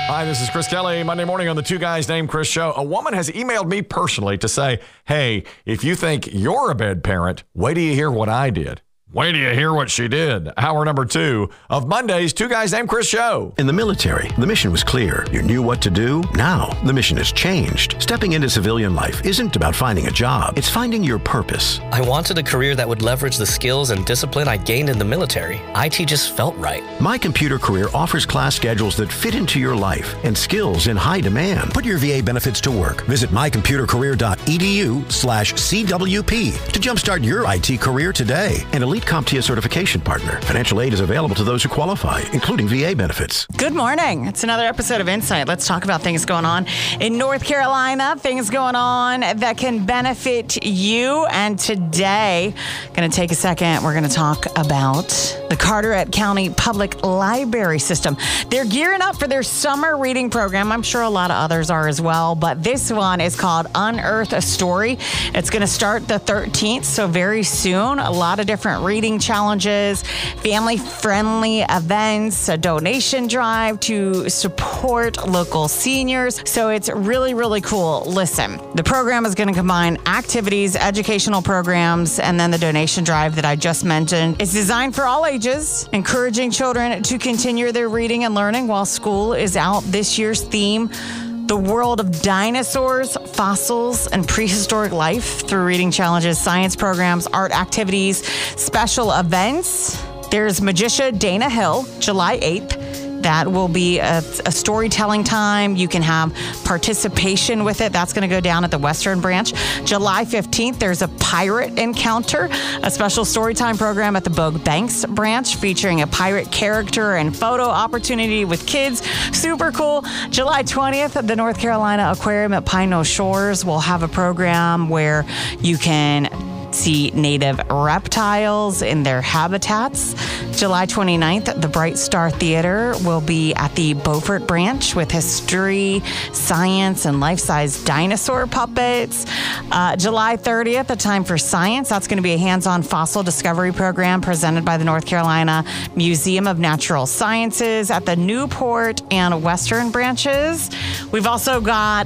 Hi, this is Chris Kelly. Monday morning on the Two Guys Named Chris show. A woman has emailed me personally to say, hey, if you think you're a bad parent, wait till you hear what I did. Wait till you hear what she did. Hour number 2 of Monday's Two Guys Named Chris show. In the military, the mission was clear. You knew what to do. Now, the mission has changed. Stepping into civilian life isn't about finding a job. It's finding your purpose. I wanted a career that would leverage the skills and discipline I gained in the military. IT just felt right. My Computer Career offers class schedules that fit into your life and skills in high demand. Put your VA benefits to work. Visit mycomputercareer.edu/CWP to jumpstart your IT career today. An elite CompTIA certification partner. Financial aid is available to those who qualify, including VA benefits. Good morning. It's another episode of Insight. Let's talk about things going on in North Carolina, things going on that can benefit you. And today, going to take a second. We're going to talk about the Carteret County Public Library System. They're gearing up for their summer reading program. I'm sure a lot of others are as well, but this one is called Unearth a Story. It's going to start the 13th, so very soon. A lot of different reading challenges, family-friendly events, a donation drive to support local seniors. So it's really, really cool. Listen, the program is going to combine activities, educational programs, and then the donation drive that I just mentioned. It's designed for all ages, encouraging children to continue their reading and learning while school is out. This year's theme, the world of dinosaurs, fossils, and prehistoric life through reading challenges, science programs, art activities, special events. There's Magician Dana Hill, July 8th. That will be a storytelling time. You can have participation with it. That's going to go down at the Western Branch. July 15th, there's a pirate encounter, a special storytime program at the Bogue Banks Branch featuring a pirate character and photo opportunity with kids. Super cool. July 20th, the North Carolina Aquarium at Pine Knoll Shores will have a program where you can see native reptiles in their habitats. July 29th, the Bright Star Theater will be at the Beaufort Branch with history, science, and life-size dinosaur puppets. July 30th, a time for science. That's going to be a hands-on fossil discovery program presented by the North Carolina Museum of Natural Sciences at the Newport and Western branches. We've also got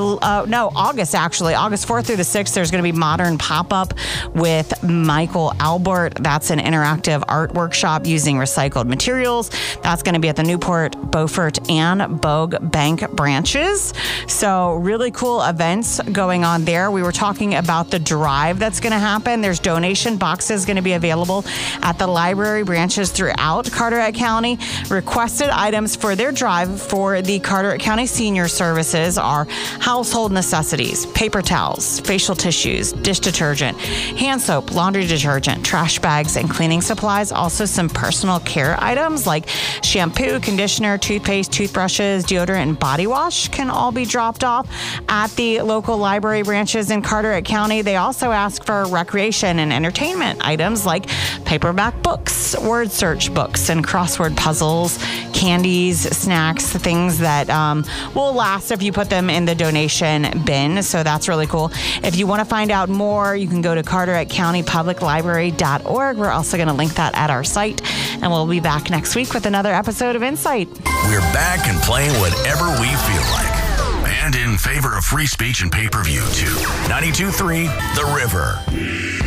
August 4th through the 6th. There's going to be Modern Pop-Up with Michael Albert. That's an interactive art workshop using recycled materials. That's going to be at the Newport, Beaufort, and Bogue Bank branches. So really cool events going on there. We were talking about the drive that's going to happen. There's donation boxes going to be available at the library branches throughout Carteret County. Requested items for their drive for the Carteret County Senior Services are household necessities, paper towels, facial tissues, dish detergent, hand soap, laundry detergent, trash bags, and cleaning supplies. Also some personal care items like shampoo, conditioner, toothpaste, toothbrushes, deodorant, and body wash can all be dropped off at the local library branches in Carteret County. They also ask for recreation and entertainment items like paperback books, word search books, and crossword puzzles, candies, snacks, things that will last if you put them in the donation bin. So that's really cool. If you want to find out more, you can go to CarteretCountyPublicLibrary.org. We're also going to link that at our site, and we'll be back next week with another episode of Insight. We're back and playing whatever we feel like. And in favor of free speech and pay-per-view, too. 92.3 The River.